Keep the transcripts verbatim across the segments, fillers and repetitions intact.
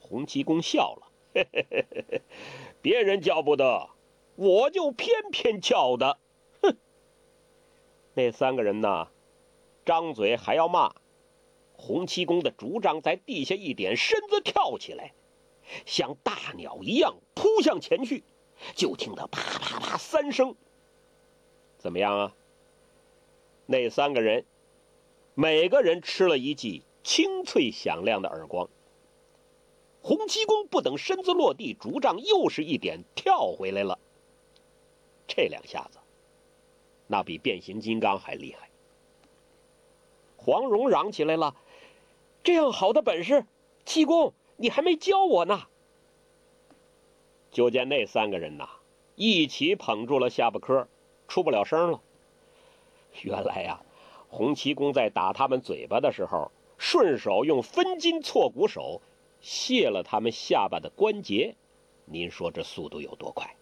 洪七公笑了，嘿嘿嘿嘿嘿，别人叫不得，我就偏偏叫的。哼！那三个人呢，张嘴还要骂，洪七公的竹杖在地下一点，身子跳起来，像大鸟一样扑向前去，就听得啪啪啪三声。怎么样啊？那三个人每个人吃了一记清脆响亮的耳光。洪七公不等身子落地，竹杖又是一点，跳回来了。这两下子那比变形金刚还厉害。黄蓉嚷起来了，这样好的本事，七公你还没教我呢。就见那三个人呐，一起捧住了下巴颏，出不了声了。原来呀、啊，洪七公在打他们嘴巴的时候，顺手用分筋错骨手卸了他们下巴的关节，您说这速度有多快？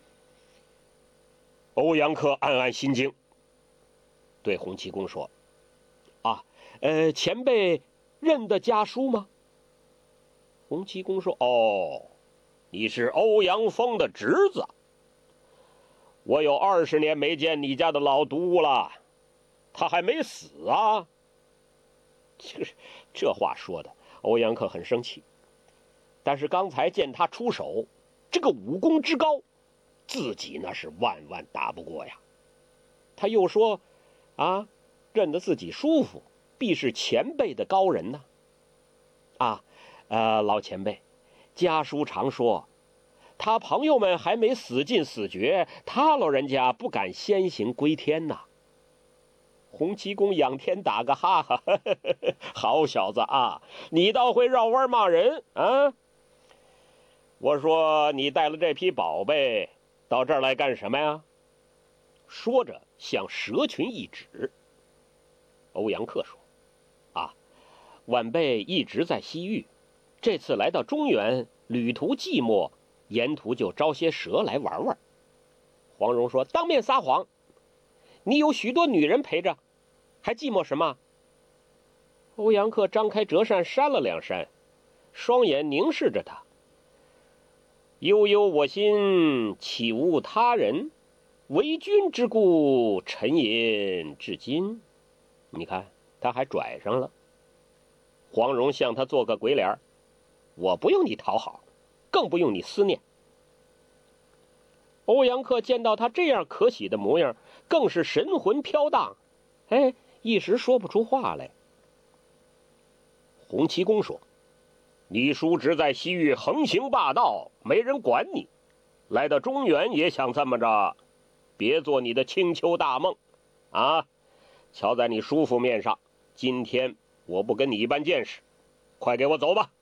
欧阳克暗暗心惊，对洪七公说：“啊，呃，前辈认得家书吗？”洪七公说：“哦，你是欧阳锋的侄子。我有二十年没见你家的老毒物了，他还没死啊。”这这话说的，欧阳克很生气。但是刚才见他出手，这个武功之高，自己那是万万打不过呀。他又说：“啊，认得自己叔父，必是前辈的高人呢。啊，呃，老前辈，家书常说，他朋友们还没死尽死绝，他老人家不敢先行归天呐。”洪七公仰天打个哈哈，呵呵呵，好小子啊，你倒会绕弯骂人啊！我说你带了这批宝贝到这儿来干什么呀？说着向蛇群一指。欧阳克说：“啊，晚辈一直在西域，这次来到中原，旅途寂寞，沿途就招些蛇来玩玩。”黄蓉说：“当面撒谎，你有许多女人陪着，还寂寞什么？”欧阳克张开折扇扇了两扇，双眼凝视着他。悠悠我心，岂无他人？为君之故，沉吟至今。你看，他还拽上了。黄蓉向他做个鬼脸，我不用你讨好，更不用你思念。欧阳克见到他这样可喜的模样，更是神魂飘荡，哎，一时说不出话来。洪七公说：“你叔侄在西域横行霸道，没人管你，来到中原也想这么着，别做你的青丘大梦啊！瞧在你叔父面上，今天我不跟你一般见识，快给我走吧。”